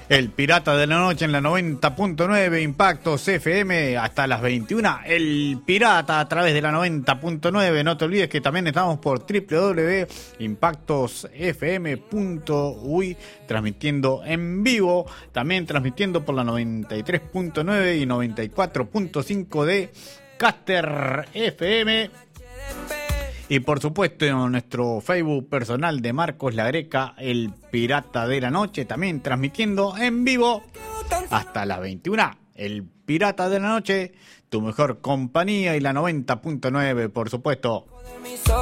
El Pirata de la Noche en la 90.9, Impactos FM hasta las 21. El Pirata a través de la 90.9. No te olvides que también estamos por www.impactosfm.uy transmitiendo en vivo. También transmitiendo por la 93.9 y 94.5 de Caster FM. Y por supuesto en nuestro Facebook personal de Marcos La Greca, El Pirata de la Noche, también transmitiendo en vivo hasta las 21. El Pirata de la Noche, tu mejor compañía, y la 90.9, por supuesto.